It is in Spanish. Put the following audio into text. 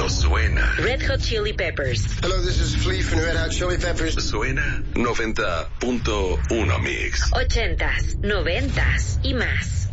no suena. Red Hot Chili Peppers. Hello, this is Flea from Red Hot Chili Peppers. Suena 90.1 Mix. 80s, 90s y más.